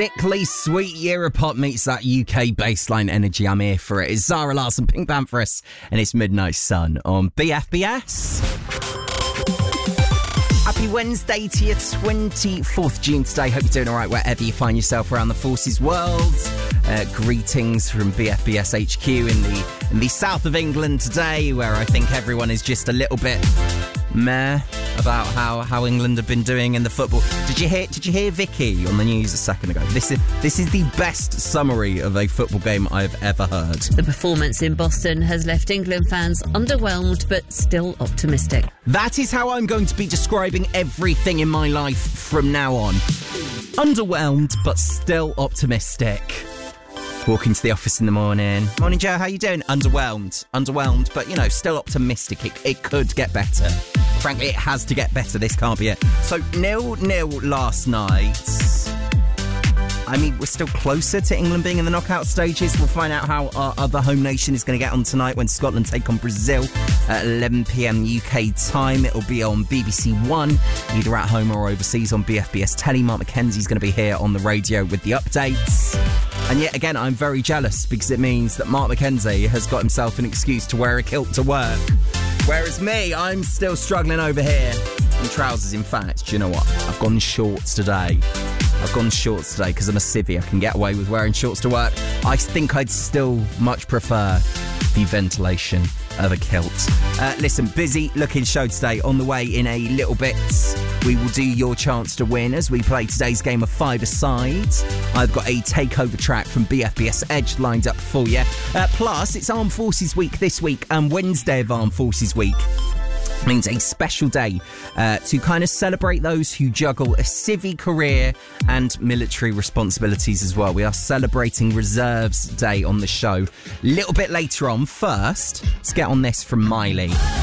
Sickly sweet Europop meets that UK baseline energy. I'm here for it. It's Zara Larsson, Pink Pantheress, and it's Midnight Sun on BFBS. Happy Wednesday to you, 24th June today. Hope you're doing all right wherever you find yourself around the Forces world. Greetings from BFBS HQ in the south of England today, where I think everyone is just a little bit meh about how England have been doing in the football. Did you hear Vicky on the news a second ago? This is the best summary of a football game I've ever heard. The performance in Boston has left England fans underwhelmed but still optimistic. That is how I'm going to be describing everything in my life from now on. Underwhelmed but still optimistic. Walking to the office in the morning. Morning, Joe, how you doing? Underwhelmed, but, still optimistic. It could get better. Frankly, it has to get better. This can't be it. So, 0-0 last night. I mean, we're still closer to England being in the knockout stages. We'll find out how our other home nation is going to get on tonight when Scotland take on Brazil at 11 p.m. UK time. It'll be on BBC One, either at home or overseas on BFBS Telly. Mark Mackenzie's going to be here on the radio with the updates. And yet again, I'm very jealous because it means that Mark Mackenzie has got himself an excuse to wear a kilt to work. Whereas me, I'm still struggling over here in trousers. In fact, do you know what? I've gone shorts today because I'm a civvy. I can get away with wearing shorts to work. I think I'd still much prefer the ventilation of a kilt. Listen, busy looking show today. On the way in a little bit, we will do your chance to win as we play today's game of five-a-side. I've got a takeover track from BFBS Edge lined up for you. Plus, it's Armed Forces Week this week, and Wednesday of Armed Forces Week means a special day to kind of celebrate those who juggle a civvy career and military responsibilities as well. We are celebrating Reserves Day on the show a little bit later on. First, let's get on this from Miley.